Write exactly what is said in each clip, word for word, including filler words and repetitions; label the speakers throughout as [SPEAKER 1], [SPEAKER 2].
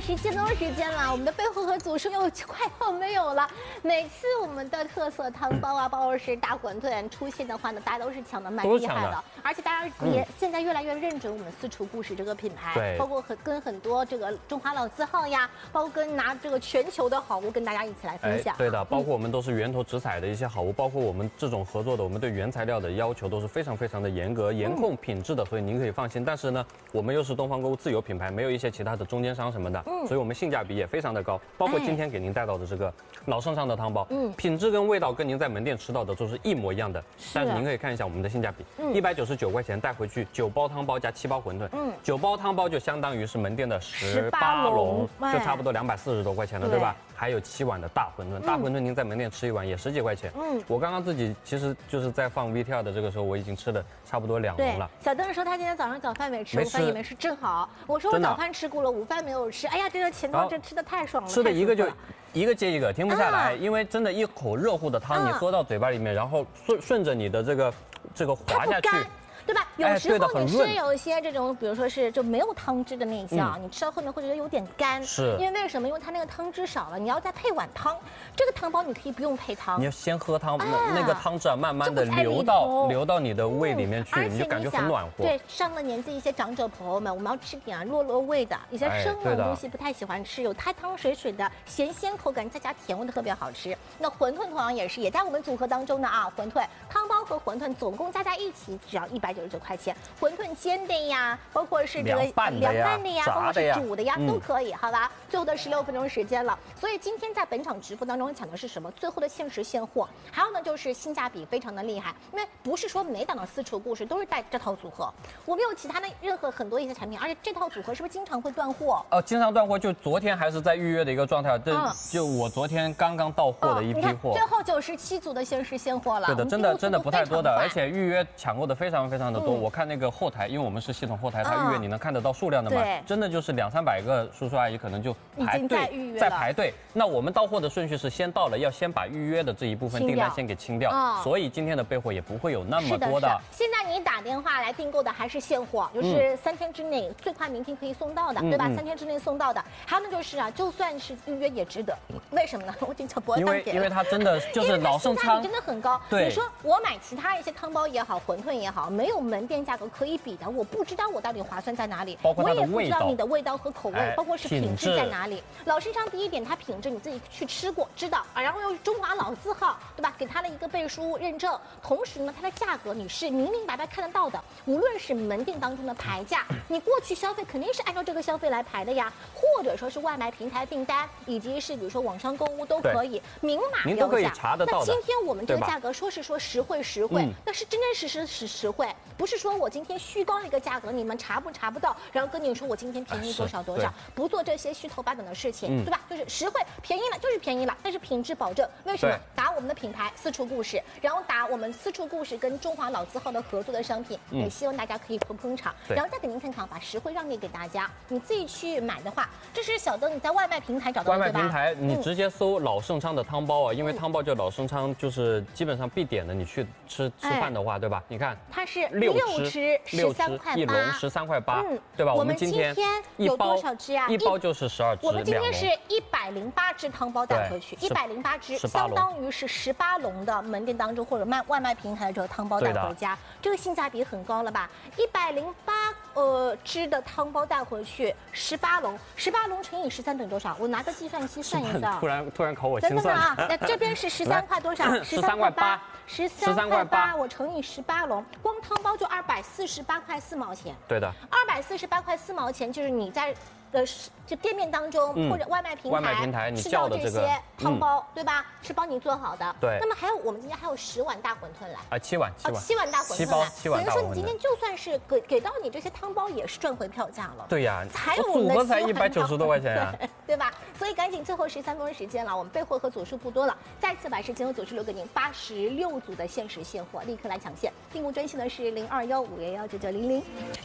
[SPEAKER 1] 时间多时间了，我们的背后和组数又快要没有了。每次我们的特色汤包啊，包括是大馄饨出现的话呢，大家都是抢的蛮厉害的，而且大家也现在越来越认准我们私厨故事这个品牌，
[SPEAKER 2] 对，
[SPEAKER 1] 包括很跟很多这个中华老字号呀，包括跟拿这个全球的好物跟大家一起来分享。
[SPEAKER 2] 对的，包括我们都是源头直采的一些好物，包括我们这种合作的，我们对原材料的要求都是非常非常的严格、严控品质的，所以您可以放心。但是呢，我们又是东方购物自有品牌，没有一些其他的中间商什么的，所以我们性价比也非常的高。包括今天给您带到的这个老盛昌的汤包，嗯，品质跟味道跟您在门店吃到的都是一模一样的，但是您可以看一下我们的性价比，一百九十九块钱带回去九包汤包加七包馄饨，嗯，九包汤包就相当于是门店的十八笼，就差不多两百四十多块钱了，对吧？还有七碗的大馄饨，大馄饨您在门店吃一碗也十几块钱。嗯，我刚刚自己其实就是在放 V T R 的这个时候，我已经吃了差不多两笼了。
[SPEAKER 1] 小邓说他今天早上早饭没吃，午饭也没吃，正好。我说我早饭吃过了，午饭没有吃。哎呀，这个钱多，这吃的太爽了。
[SPEAKER 2] 吃的一个就一个接一个，停不下来，因为真的一口热乎的汤你喝到嘴巴里面，然后顺顺着你的这个这个滑下去。
[SPEAKER 1] 对吧？有时候你吃有一些这种，比如说是就没有汤汁的那一项，你吃到后面会觉得有点干，
[SPEAKER 2] 是
[SPEAKER 1] 因为为什么？因为它那个汤汁少了，你要再配碗汤。这个汤包你可以不用配汤，
[SPEAKER 2] 你要先喝汤，那个汤汁啊，慢慢的流到流到你的胃里面去，你就感觉很暖和。
[SPEAKER 1] 对，上了年纪一些长者朋友们，我们要吃点啊落落味的，一些生冷的东西不太喜欢吃，有汤汤水水的咸鲜口感，再加甜味的特别好吃。那馄饨同样也是，也在我们组合当中的啊，馄饨汤包和馄饨总共加在一起只要一百九十九块钱。馄饨煎的呀，包括是这个凉拌的呀，包括是煮的呀，都可以，好吧？最后的十六分钟时间了，所以今天在本场直播当中抢的是什么？最后的限时现货，还有呢就是性价比非常的厉害，因为不是说每档的私厨故事都是带这套组合，我们有其他的任何很多一些产品，而且这套组合是不是经常会断货？
[SPEAKER 2] 哦，经常断货，就昨天还是在预约的一个状态，这就我昨天刚刚到货的一批货，
[SPEAKER 1] 最后九十七组的限时现货了，
[SPEAKER 2] 对的，真的真的不太多的，而且预约抢购的非常非常的多，我看那个后台，因为我们是系统后台，它预约你能看得到数量的嘛，真的就是两三百个叔叔阿姨可能就排队在排队。那我们到货的顺序是先到了，要先把预约的这一部分订单先给清掉，所以今天的备货也不会有那么多的。
[SPEAKER 1] 现在你打电话来订购的还是现货，就是三天之内，最快明天可以送到的，对吧？三天之内送到的。还有呢就是啊，就算是预约也值得，为什么呢？我经常播
[SPEAKER 2] 因为因为它真的就是老盛昌，
[SPEAKER 1] 真的很高。你说我买其他一些汤包也好，馄饨也好，没有门店价格可以比的，我不知道我到底划算在哪里，
[SPEAKER 2] 包括它的味道，
[SPEAKER 1] 我也不知道你的味道和口味，包括是品质在哪里。老盛昌第一点，它品质你自己去吃过知道啊，然后又是中华老字号，对吧？给它了一个背书认证，同时呢，它的价格你是明明白白看得到的，无论是门店当中的牌价，你过去消费肯定是按照这个消费来排的呀，或者说是外卖平台订单，以及是比如说网上购物都可以明码标价，
[SPEAKER 2] 您都可以查得到的。
[SPEAKER 1] 那今天我们这个价格说是说实惠实惠，那是真真实实实实惠，不是说我今天虚高一个价格，你们查不查不到，然后跟你说我今天便宜多少多少，不做这些虚头巴脑的事情，对吧？就是实惠便宜了就是便宜了，但是品质保证。为什么？打我们的品牌私厨故事，然后打我们私厨故事跟中华老字号的合作的商品，也希望大家可以捧捧场，然后再给您看看，把实惠让利给大家。你自己去买的话，这是小邓你在外卖平台找到的
[SPEAKER 2] 外卖平台，你直接搜老盛昌的汤包啊，因为汤包叫老盛昌，就是基本上必点的。你去吃吃饭的话，对吧？你看
[SPEAKER 1] 它是六吃十三块八，
[SPEAKER 2] 一笼十三块八，对吧？
[SPEAKER 1] 我们今天有多少只啊？
[SPEAKER 2] 一包就是十二只，
[SPEAKER 1] 我们今天是一百零八只汤包带回去，一百零八只，相当于是十八笼的门店当中或者卖外卖平台的这个汤包带回家，这个性价比很高了吧？一百零八呃只的汤包带回去，十八笼，十八笼乘以十三等于多少？我拿个计算器算一下。
[SPEAKER 2] 突然突然考我心算。
[SPEAKER 1] 真的啊？那这边是十三块多少？
[SPEAKER 2] 十三块八。
[SPEAKER 1] 十三块八，我乘以十八笼，光汤包就二百四十八块四毛钱。
[SPEAKER 2] 对的，
[SPEAKER 1] 二百四十八块四毛钱就是你在呃这店面当中、嗯、或者外卖平台
[SPEAKER 2] 外卖平台你叫的这个
[SPEAKER 1] 汤包、嗯、对吧？是帮你做好的。
[SPEAKER 2] 对。
[SPEAKER 1] 那么还有我们今天还有十碗大馄饨来
[SPEAKER 2] 啊，七碗七碗、
[SPEAKER 1] 哦、七碗大馄饨来，
[SPEAKER 2] 七包七碗大馄饨。
[SPEAKER 1] 等于说你今天就算是给给到你这些汤包，也是赚回票价了。
[SPEAKER 2] 对呀，
[SPEAKER 1] 还有
[SPEAKER 2] 组合才一百九十多块钱呀、啊，
[SPEAKER 1] 对吧？所以赶紧最后十三分钟时间了，我们备货和组数不多了，再次把时间和组数留给您，八十六组的限时现货，立刻来抢现。订购专线呢是零二幺五幺幺九九零零。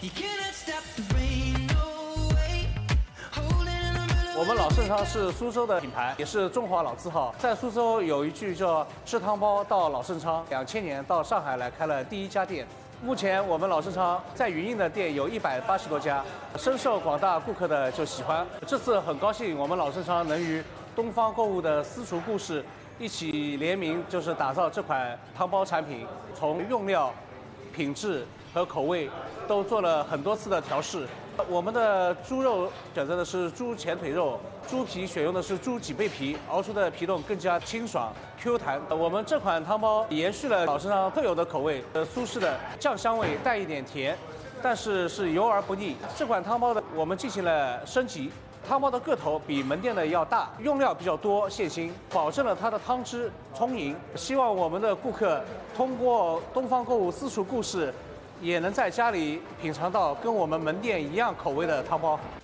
[SPEAKER 3] 我们老盛昌是苏州的品牌，也是中华老字号。在苏州有一句叫“吃汤包到老盛昌”，两千年到上海来开了第一家店。 目前我们老盛昌在云印的店有一百八十多家，深受广大顾客的就喜欢。这次很高兴我们老盛昌能与东方购物的私厨故事一起联名，就是打造这款汤包产品，从用料、品质和口味都做了很多次的调试。我们的猪肉选择的是猪前腿肉，猪皮选用的是猪脊背皮，熬出的皮冻更加清爽 Q 弹。我们这款汤包延续了老盛昌特有的口味，呃，苏式的酱香味带一点甜，但是是油而不腻。这款汤包的我们进行了升级。汤包的个头比门店的要大，用料比较多，现新，保证了它的汤汁充盈。希望我们的顾客通过东方购物私厨故事，也能在家里品尝到跟我们门店一样口味的汤包。